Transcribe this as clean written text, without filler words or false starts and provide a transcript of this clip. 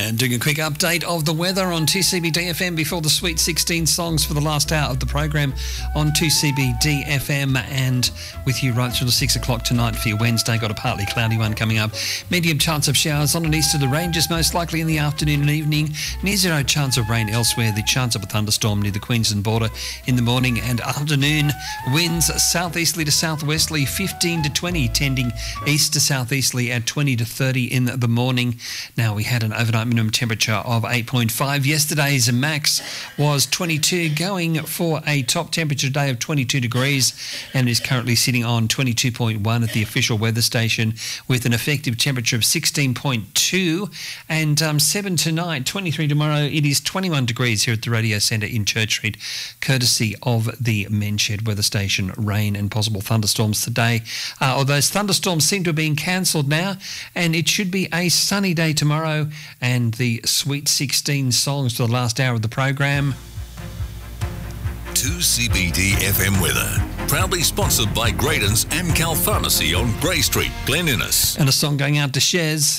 And doing a quick update of the weather on 2CBD-FM before the Sweet 16 songs for the last hour of the program on 2CBD-FM, and with you right through to 6 o'clock tonight for your Wednesday. Got a partly cloudy one coming up. Medium chance of showers on and east of the ranges, most likely in the afternoon and evening. Near zero chance of rain elsewhere. The chance of a thunderstorm near the Queensland border in the morning and afternoon. Winds southeasterly to southwesterly 15 to 20, tending east to southeasterly at 20 to 30 in the morning. Now, we had an overnight minimum temperature of 8.5. Yesterday's max was 22, going for a top temperature today of 22 degrees, and is currently sitting on 22.1 at the official weather station, with an effective temperature of 16.2, and 7 tonight, 23 tomorrow. It is 21 degrees here at the Radio Centre in Church Street, courtesy of the Menshed weather station. Rain and possible thunderstorms today. Although thunderstorms seem to have been cancelled now, and it should be a sunny day tomorrow. And the Sweet 16 songs for the last hour of the program. 2CBD-FM weather. Proudly sponsored by Graydon's Amcal Pharmacy on Grey Street, Glen Innes. And a song going out to Shez.